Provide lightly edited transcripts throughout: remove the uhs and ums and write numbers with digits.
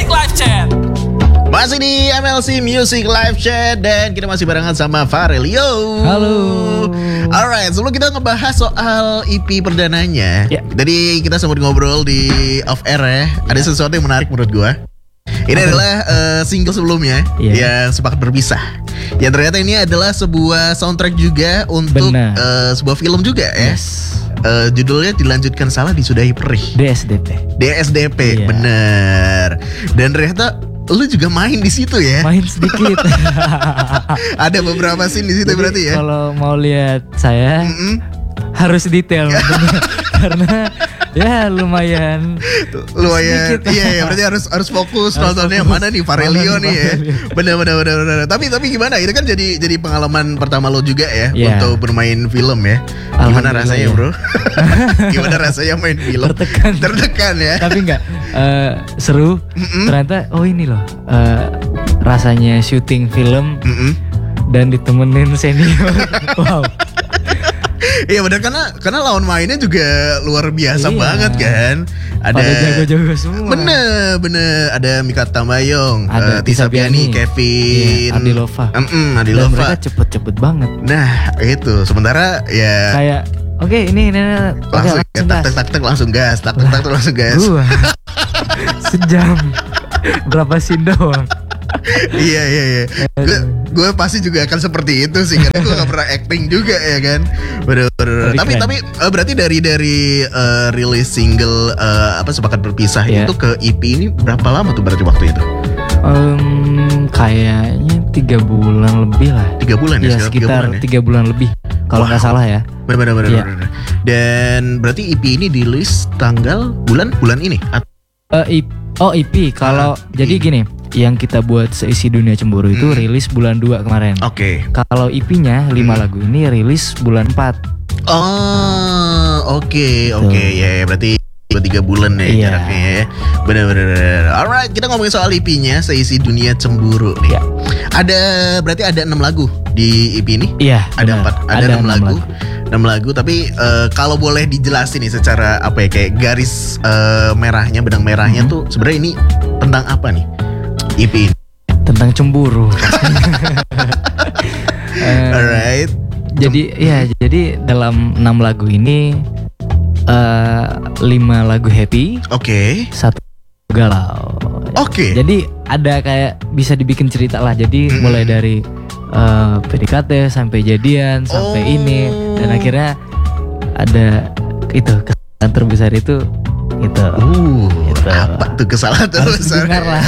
Music Live Chat. Masih di MLC Music Live Chat dan kita masih barengan sama Farelio. Halo. Alright, sebelum kita ngebahas soal EP perdananya, tadi kita sempat ngobrol di off air ya. Ada sesuatu yang menarik menurut gua. Ini adalah single sebelumnya yang Sepakat Berpisah. Yang ternyata ini adalah sebuah soundtrack juga untuk sebuah film juga ya. Judulnya Dilanjutkan Salah Disudahi Perih. DSDP, bener. Dan ternyata lu juga main di situ ya? Main sedikit. Ada beberapa scene di situ. Jadi, berarti ya. Kalau mau lihat saya harus detail karena ya lumayan sedikit. Iya, berarti harus fokus nontonnya yang mana nih, Farelio nih ya. Benar. Tapi gimana? Itu kan jadi pengalaman pertama lo juga ya untuk bermain film ya. Gimana rasanya, Bro? Gimana rasanya main film? Tertekan ya. Tapi enggak seru. Ternyata ini loh rasanya syuting film dan ditemenin senior. Wow. Iya benar, karena lawan mainnya juga luar biasa banget kan. Ada jago-jago semua. Bener. Ada Mika Tambayong, ada Tisa Piani, Kevin, Adi Lova. Dan mereka cepet-cepet banget. Nah itu sementara ya kayak ini langsung tak langsung gas. Gua sejam berapa scene doang. Iya. Gue pasti juga akan seperti itu sih, karena gue gak pernah acting juga ya kan. Bener. Tapi berarti dari rilis single Sepakat Berpisah itu ke EP ini berapa lama tuh berarti waktu itu? Kayaknya 3 bulan lebih lah. 3 bulan ya? Sekitar 3 bulan lebih kalau nggak salah ya. Bener. Dan berarti EP ini dirilis tanggal bulan ini? EP kalau jadi gini, yang kita buat Seisi Dunia Cemburu itu rilis bulan 2 kemarin. Oke. Kalau EP-nya 5 lagu ini rilis bulan 4. Oke. Ya berarti 3 bulan ya jaraknya ya. Bener. Alright, kita ngomongin soal EP-nya Seisi Dunia Cemburu nih. Berarti ada 6 lagu di EP ini? Iya. Ada 6 lagu. 6 lagu, tapi kalau boleh dijelasin nih secara kayak garis merahnya, benang merahnya tuh sebenarnya ini tentang apa nih EP ini? Tentang cemburu. Alright. Jadi dalam 6 lagu ini 5 lagu happy, 1 galau. Jadi ada kayak bisa dibikin cerita lah. Jadi mulai dari PDKT sampai jadian sampai ini, dan akhirnya ada itu kesalahan terbesar itu gitu. Apa tuh kesalahan terbesar? Dengar lah.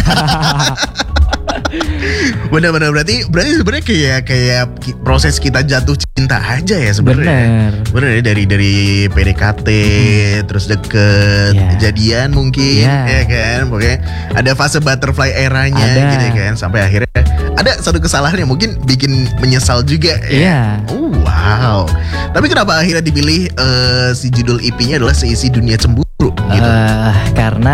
Benar berarti sebenarnya kayak proses kita jatuh cinta aja ya sebenarnya. Bener ya, dari PDKT terus deket kejadian mungkin ya kan. Pokoknya ada fase butterfly eranya gitu kan, sampai akhirnya ada satu kesalahan yang mungkin bikin menyesal juga ya. Wow. Tapi kenapa akhirnya dipilih si judul EP-nya adalah Seisi Dunia Cemburu gitu? Karena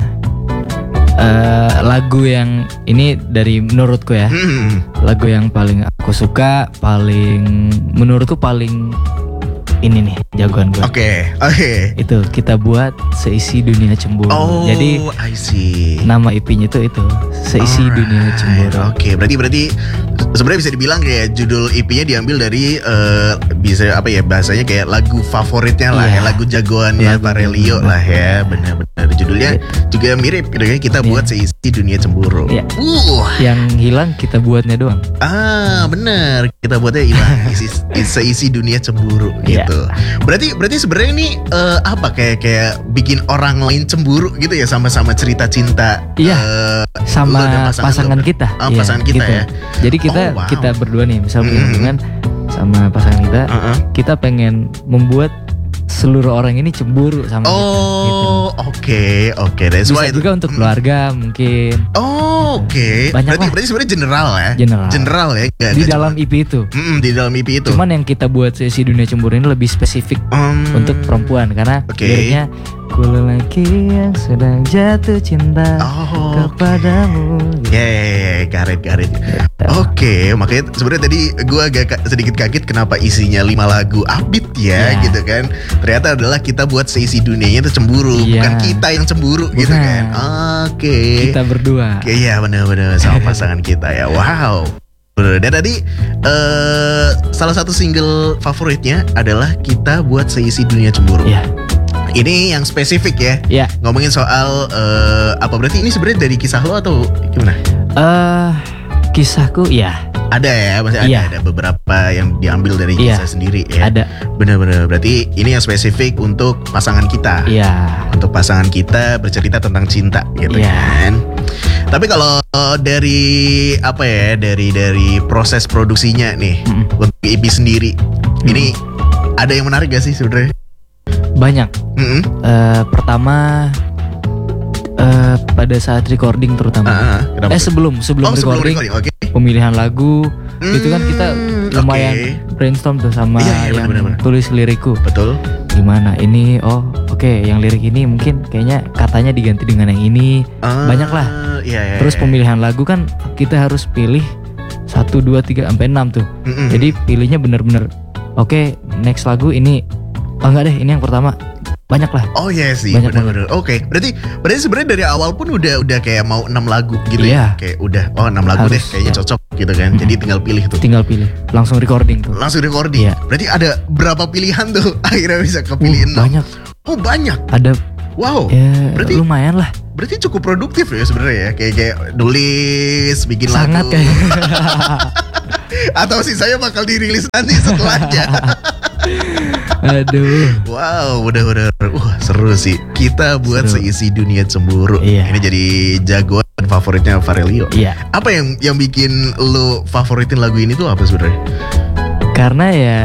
lagu yang ini dari menurutku ya, lagu yang paling aku suka, menurutku paling ini nih jagoan gue. Oke. Itu kita buat Seisi Dunia Cemburu. Jadi nama EP-nya itu Seisi Dunia Cemburu. Berarti sebenarnya bisa dibilang kayak judul EP-nya diambil dari bisa bahasanya kayak lagu favoritnya lah ya, lagu jagoannya Farelio lah ya. Benar. Judulnya juga mirip gitu kan, kita buat Seisi Dunia Cemburu. Yang hilang kita buatnya doang. Benar, kita buatnya hilang. Seisi Dunia Cemburu gitu. Berarti sebenarnya ini kayak bikin orang lain cemburu gitu ya, sama-sama cerita cinta. Sama pasangan kita. Pasangan kita gitu. Ya. Jadi kita berdua nih, misal punya hubungan sama pasangan kita, kita pengen membuat seluruh orang ini cemburu sama kita. That's why juga untuk keluarga mungkin. Berarti sebenarnya general ya. Di dalam EP itu. Di dalam EP itu. Cuman yang kita buat Seisi Dunia Cemburu ini lebih spesifik untuk perempuan, karena liriknya ku lelaki yang sedang jatuh cinta. kepadamu. Karet. Oke, makanya sebenarnya tadi gue agak sedikit kaget kenapa isinya 5 lagu upbeat ya gitu kan. Ternyata adalah kita buat seisi dunianya itu cemburu, bukan kita yang cemburu gitu kan. Oke. Kita berdua. Iya benar-benar sama pasangan kita ya. Wow. Dan tadi salah satu single favoritnya adalah Kita Buat Seisi Dunia Cemburu. Iya. Ini yang spesifik ya. Iya. Ngomongin soal apa berarti ini sebenarnya dari kisah lo atau gimana? Kisahku ya. Ada ya, masih ada beberapa yang diambil dari kisah sendiri ya. Ada. Benar-benar. Berarti ini yang spesifik untuk pasangan kita. Iya. Untuk pasangan kita bercerita tentang cinta gitu kan. Tapi kalau dari apa ya, dari proses produksinya nih untuk EP sendiri, ini ada yang menarik gak sih sebenarnya? Banyak. Pertama pada saat recording terutama. Sebelum recording, pemilihan lagu itu kan kita lumayan brainstorm tuh sama yang bener. Tulis lirikku. Betul. Gimana ini? Yang lirik ini mungkin kayaknya katanya diganti dengan yang ini. Banyak lah. Terus pemilihan lagu kan kita harus pilih 1, 2, 3 sampai 6 tuh. Jadi pilihnya bener-bener next lagu ini. Enggak deh, ini yang pertama. Banyak lah. Oh iya sih, benar-benar. Oke. Berarti sebenarnya dari awal pun udah kayak mau 6 lagu gitu ya. Kayak udah 6 lagu deh kayaknya cocok gitu kan. Jadi tinggal pilih tuh. Tinggal pilih. Langsung recording tuh. Iya. Berarti ada berapa pilihan tuh akhirnya bisa kepilih 6? Banyak. Oh, banyak. Ada. Wow. Ya, berarti lumayan lah. Berarti cukup produktif ya sebenarnya ya. Kayak nulis, bikin sangat lagu. Kayak. Atau sih saya bakal dirilis nanti setelahnya. Aduh. Wow, bener-bener seru sih. Kita buat seisi dunia cemburu. Ini jadi jagoan favoritnya Farelio. Apa yang bikin lo favoritin lagu ini tuh apa sebenarnya? Karena ya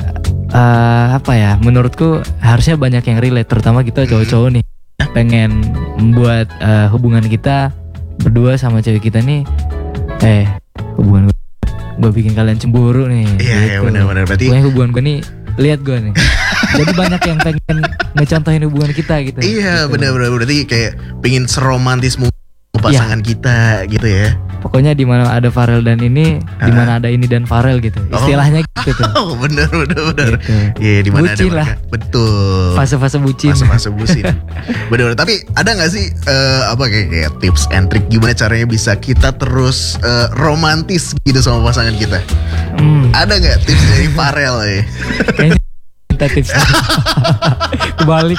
menurutku harusnya banyak yang relate, terutama kita cowok-cowok nih. Pengen membuat hubungan kita berdua sama cewek kita nih hubungan gue bikin kalian cemburu nih. Iya, gitu. Benar-benar. Berarti hubungan gue nih, lihat gue nih. Jadi banyak yang pengen ngecontohin hubungan kita gitu. Iya, gitu. Benar-benar. Berarti kayak pengen seromantis pasangan kita gitu ya. Pokoknya di mana ada Farel dan ini, di mana ada ini dan Farel gitu. Istilahnya gitu tuh. Oh, benar. Gitu. Iya, di mana ada lah. Betul. Fase-fase bucin. Benar. Tapi ada nggak sih kayak tips and trick gimana caranya bisa kita terus romantis gitu sama pasangan kita? Ada nggak tips dari Farel ya? Kayaknya minta tips. Kebalik.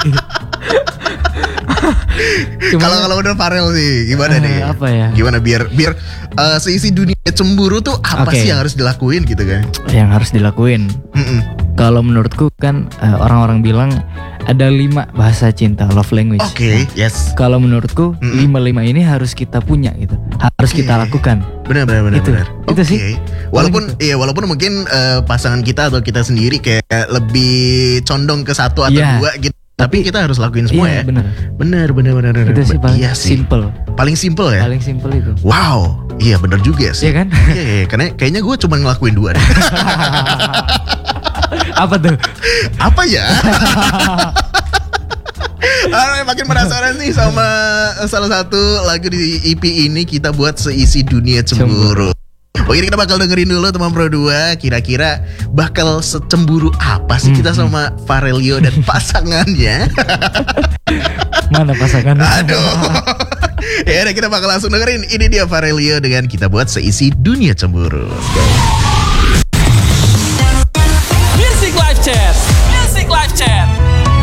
Kalau udah Farel sih gimana nih? Apa ya? Gimana biar seisi dunia cemburu tuh apa sih yang harus dilakuin gitu kan? Yang harus dilakuin. Kalau menurutku kan orang-orang bilang ada 5 bahasa cinta, love language. Yes. Kalau menurutku 5 ini harus kita punya gitu. Harus kita lakukan. Benar. Itu sih. Walaupun mungkin pasangan kita atau kita sendiri kayak lebih condong ke 1 atau 2 gitu. Tapi kita harus lakuin semua ya. Benar. Itu sih paling simple. Paling simple ya. Paling simple itu. Wow, iya benar juga sih. Iya kan? Iya. Karena kayaknya gue cuma ngelakuin 2 deh. Apa tuh? Apa ya? Makin penasaran nih sama salah satu lagu di EP ini Kita Buat Seisi Dunia Cemburu. Oke, kita bakal dengerin dulu teman Pro 2. Kira-kira bakal secemburu apa sih kita sama Farelio dan pasangannya? Mana pasangannya? Aduh. Ya udah, kita bakal langsung dengerin. Ini dia Farelio dengan Kita Buat Seisi Dunia Cemburu. Let's go.